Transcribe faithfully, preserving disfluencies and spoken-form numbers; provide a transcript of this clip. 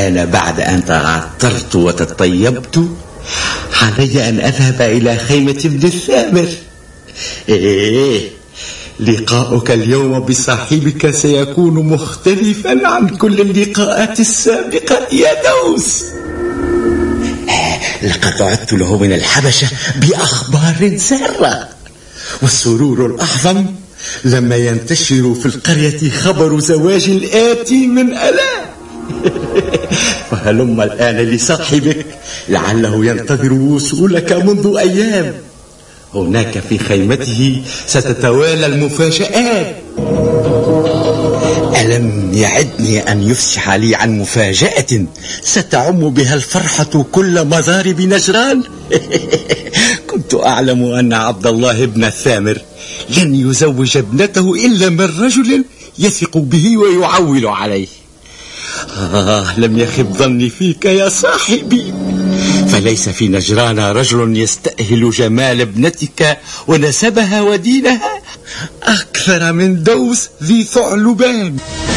والآن بعد أن تعطرت وتطيبت علي أن أذهب إلى خيمة ابن الثامر. إيه، لقاؤك اليوم بصاحبك سيكون مختلفا عن كل اللقاءات السابقة يا دوس. لقد عدت له من الحبشة بأخبار سارة، والسرور الأعظم لما ينتشر في القرية خبر زواج الآتي من ألا. فهلم الآن لصاحبك لعله ينتظر وصولك منذ أيام. هناك في خيمته ستتوالى المفاجآت. ألم يعدني أن يفسح لي عن مفاجأة ستعم بها الفرحة كل مضارب نجران؟ كنت أعلم أن عبد الله بن الثامر لن يزوج ابنته إلا من رجل يثق به ويعول عليه. آه، لم يخب ظني فيك يا صاحبي، فليس في نجران رجل يستأهل جمال ابنتك ونسبها ودينها أكثر من دوس ذي ثعلبان.